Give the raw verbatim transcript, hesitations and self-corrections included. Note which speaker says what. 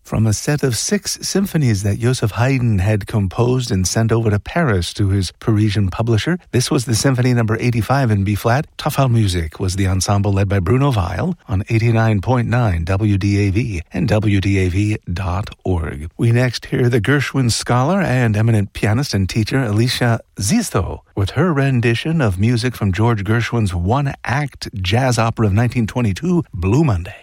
Speaker 1: from a set of six symphonies that Joseph Haydn had composed and sent over to Paris to his Parisian publisher. This was the Symphony number eighty-five in B-flat. Tafelmusik was the ensemble led by Bruno Weil on eighty-nine point nine W D A V and W D A V dot org. We next hear the Gershwin scholar and eminent pianist and teacher Alicia Zisto with her rendition of music from George Gershwin's one-act jazz opera of nineteen twenty-two, Blue Monday.